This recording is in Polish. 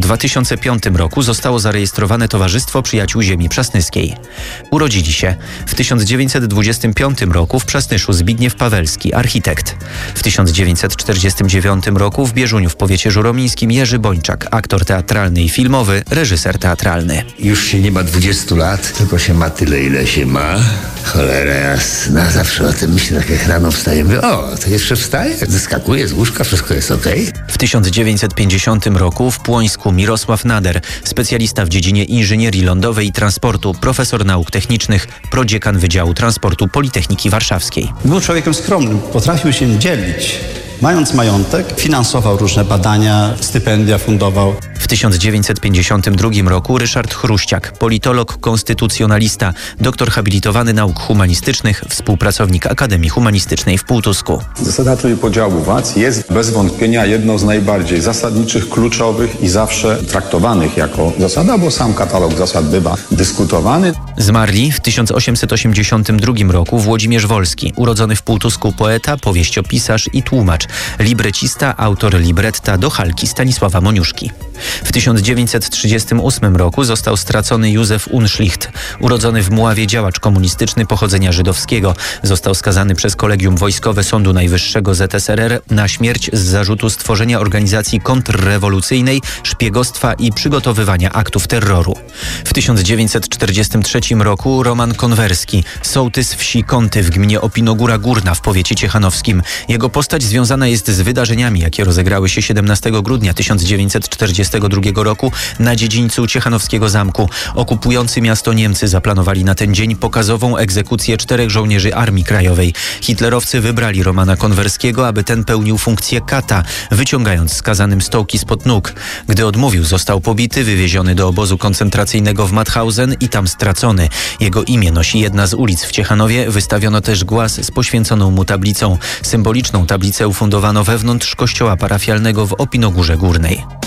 2005 roku zostało zarejestrowane Towarzystwo Przyjaciół Ziemi Przasnyskiej. Urodzili się w 1925 roku w Przasnyszu Zbigniew Pawelski, architekt. W 1949 roku w Bieżuniu w powiecie żuromińskim Jerzy Bończak, aktor teatralny i filmowy, reżyser teatralny. Już się nie ma 20 lat, tylko się ma tyle, ile się ma. Cholera jasna, zawsze o tym myślę, tak jak rano wstaję. Mówię, o, to jeszcze wstaję, zeskakuję z łóżka, wszystko jest okej. W 1950 roku w Płońsku Mirosław Nader, specjalista w dziedzinie inżynierii lądowej i transportu, profesor nauk technicznych, prodziekan Wydziału Transportu Politechniki Warszawskiej. Był człowiekiem skromnym, potrafił się dzielić. Mając majątek, finansował różne badania, stypendia fundował. W 1952 roku Ryszard Chruściak, politolog, konstytucjonalista, doktor habilitowany nauk humanistycznych, współpracownik Akademii Humanistycznej w Półtusku. Zasada trójpodziału władz jest bez wątpienia jedną z najbardziej zasadniczych, kluczowych i zawsze traktowanych jako zasada, bo sam katalog zasad bywa dyskutowany. Zmarli w 1882 roku Włodzimierz Wolski, urodzony w Półtusku poeta, powieściopisarz i tłumacz, librecista, autor libretta do Halki Stanisława Moniuszki. W 1938 roku został stracony Józef Unschlicht, urodzony w Mławie działacz komunistyczny pochodzenia żydowskiego. Został skazany przez Kolegium Wojskowe Sądu Najwyższego ZSRR na śmierć z zarzutu stworzenia organizacji kontrrewolucyjnej, szpiegostwa i przygotowywania aktów terroru. W 1943 roku Roman Konwerski, sołtys wsi Kąty w gminie Opinogóra Górna w powiecie ciechanowskim. Jego postać związana jest z wydarzeniami, jakie rozegrały się 17 grudnia 1942 roku na dziedzińcu Ciechanowskiego Zamku. Okupujący miasto Niemcy zaplanowali na ten dzień pokazową egzekucję 4 żołnierzy Armii Krajowej. Hitlerowcy wybrali Romana Konwerskiego, aby ten pełnił funkcję kata, wyciągając skazanym stołki spod nóg. Gdy odmówił, został pobity, wywieziony do obozu koncentracyjnego w Mauthausen i tam stracony. Jego imię nosi jedna z ulic w Ciechanowie. Wystawiono też głaz z poświęconą mu tablicą. Symboliczną tablicę ufundowano wewnątrz kościoła parafialnego w Opinogórze Górnej.